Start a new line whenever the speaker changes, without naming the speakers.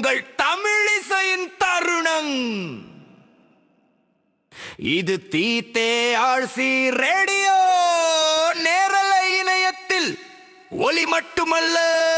உங்கள் தமிழிசையின் தருணம். இது தீத்தே ரேடியோ நேரலை இணையத்தில் ஒலி மட்டுமல்ல